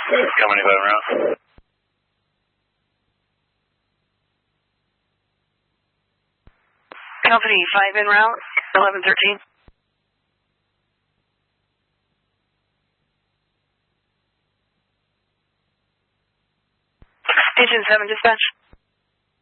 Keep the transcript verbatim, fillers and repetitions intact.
Company five round. Company five in route, eleven thirteen. Station seven dispatch.